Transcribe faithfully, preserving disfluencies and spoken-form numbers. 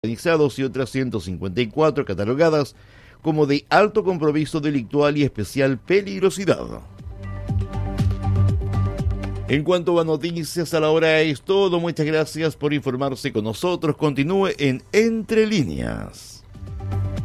organizados y otras ciento cincuenta y cuatro catalogadas como de alto compromiso delictual y especial peligrosidad. En cuanto a noticias, a la hora es todo. Muchas gracias por informarse con nosotros. Continúe en Entre Líneas.